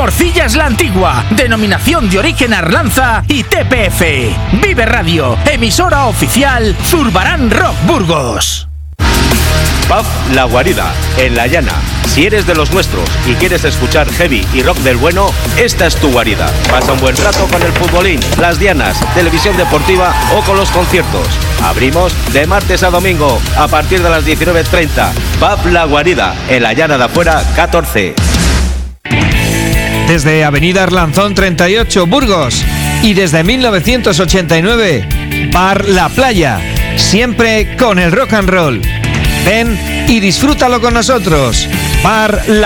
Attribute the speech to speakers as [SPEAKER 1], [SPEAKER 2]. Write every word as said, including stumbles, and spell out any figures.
[SPEAKER 1] Morcillas La Antigua, denominación de origen Arlanza y T P F. Vive Radio, emisora oficial Zurbarán Rock Burgos.
[SPEAKER 2] Pub La Guarida, en La Llana. Si eres de los nuestros y quieres escuchar heavy y rock del bueno, esta es tu guarida. Pasa un buen rato con el futbolín, las dianas, televisión deportiva o con los conciertos. Abrimos de martes a domingo a partir de las diecinueve treinta. Pub La Guarida, en La Llana de Afuera catorce.
[SPEAKER 3] Desde Avenida Arlanzón treinta y ocho, Burgos. Y desde mil novecientos ochenta y nueve, Bar La Playa. Siempre con el rock and roll. Ven y disfrútalo con nosotros. Bar La